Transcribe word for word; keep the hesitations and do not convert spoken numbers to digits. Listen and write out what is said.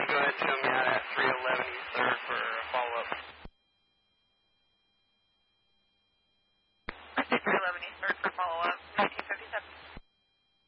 go ahead and show me out at three eleven East third for a follow-up. three eleven